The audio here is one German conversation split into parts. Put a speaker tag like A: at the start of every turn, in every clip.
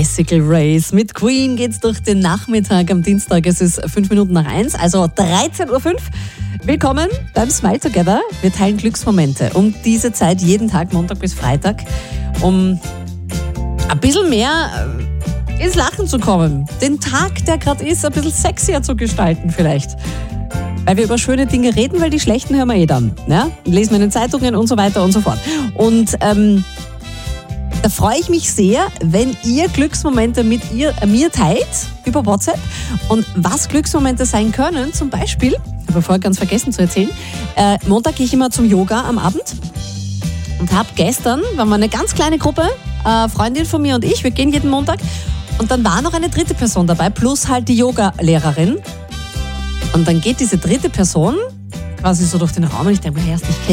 A: Bicycle Race. Mit Queen geht's durch den Nachmittag am Dienstag. Es ist 5 Minuten nach 1, also 13.05 Uhr. Willkommen beim Smile Together. Wir teilen Glücksmomente um diese Zeit jeden Tag, Montag bis Freitag, um ein bisschen mehr ins Lachen zu kommen. Den Tag, der gerade ist, ein bisschen sexier zu gestalten vielleicht. Weil wir über schöne Dinge reden, weil die schlechten hören wir eh dann. Ja? Lesen wir in den Zeitungen und so weiter und so fort. Und da freue ich mich sehr, wenn ihr Glücksmomente mit mir teilt über WhatsApp. Und was Glücksmomente sein können, zum Beispiel, ich habe vorher ganz vergessen zu erzählen, Montag gehe ich immer zum Yoga am Abend und habe gestern, waren wir eine ganz kleine Gruppe, Freundin von mir und ich, wir gehen jeden Montag und dann war noch eine dritte Person dabei, plus halt die Yoga-Lehrerin. Und dann geht diese dritte Person quasi so durch den Raum und ich denke mir erst, ich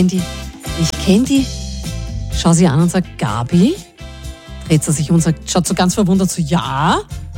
A: kenne die. Schau sie an und sagt, Gabi? Dreht sie sich um und sagt, schaut so ganz verwundert so, ja,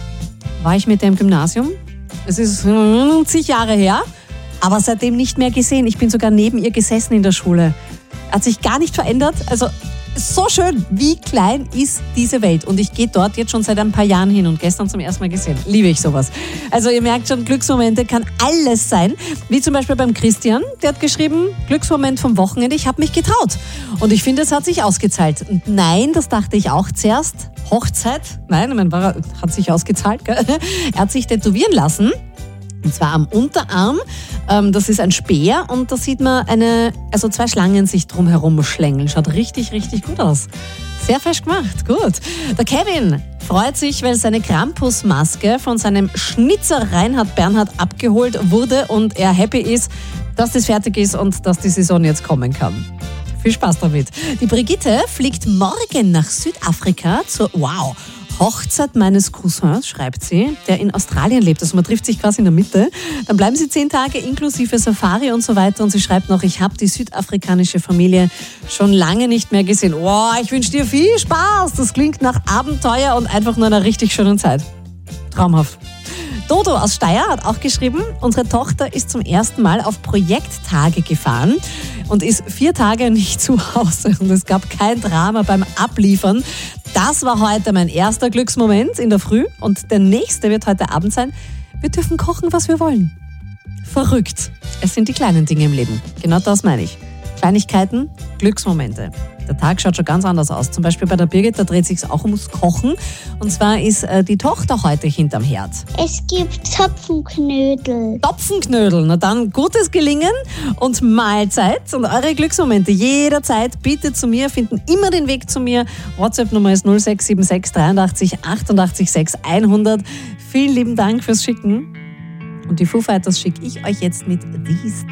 A: war ich mit der im Gymnasium? Es ist zig Jahre her, aber seitdem nicht mehr gesehen. Ich bin sogar neben ihr gesessen in der Schule. Hat sich gar nicht verändert. Also so schön, wie klein ist diese Welt. Und ich gehe dort jetzt schon seit ein paar Jahren hin und gestern zum ersten Mal gesehen. Liebe ich sowas. Also ihr merkt schon, Glücksmomente kann alles sein. Wie zum Beispiel beim Christian, der hat geschrieben, Glücksmoment vom Wochenende, ich habe mich getraut. Und ich finde, es hat sich ausgezahlt. Und nein, das dachte ich auch zuerst. Hochzeit, nein, hat sich ausgezahlt. Gell? Er hat sich tätowieren lassen. Und zwar am Unterarm. Das ist ein Speer und da sieht man zwei Schlangen sich drumherum schlängeln. Schaut richtig, richtig gut aus. Sehr fesch gemacht, gut. Der Kevin freut sich, weil seine Krampusmaske von seinem Schnitzer Reinhard Bernhard abgeholt wurde und er happy ist, dass das fertig ist und dass die Saison jetzt kommen kann. Viel Spaß damit. Die Brigitte fliegt morgen nach Südafrika zur Hochzeit meines Cousins, schreibt sie, der in Australien lebt. Also man trifft sich quasi in der Mitte. Dann bleiben sie 10 Tage inklusive Safari und so weiter. Und sie schreibt noch, ich habe die südafrikanische Familie schon lange nicht mehr gesehen. Ich wünsche dir viel Spaß. Das klingt nach Abenteuer und einfach nur einer richtig schönen Zeit. Traumhaft. Dodo aus Steyr hat auch geschrieben, unsere Tochter ist zum ersten Mal auf Projekttage gefahren und ist 4 Tage nicht zu Hause. Und es gab kein Drama beim Abliefern. Das war heute mein erster Glücksmoment in der Früh und der nächste wird heute Abend sein. Wir dürfen kochen, was wir wollen. Verrückt. Es sind die kleinen Dinge im Leben. Genau das meine ich. Kleinigkeiten, Glücksmomente. Der Tag schaut schon ganz anders aus. Zum Beispiel bei der Birgit, da dreht es sich auch ums Kochen. Und zwar ist die Tochter heute hinterm Herd.
B: Es gibt Topfenknödel.
A: Topfenknödel, na dann gutes Gelingen und Mahlzeit. Und eure Glücksmomente jederzeit bitte zu mir, finden immer den Weg zu mir. WhatsApp-Nummer ist 0676 83 88 6 100. Vielen lieben Dank fürs Schicken. Und die Foo Fighters schicke ich euch jetzt mit These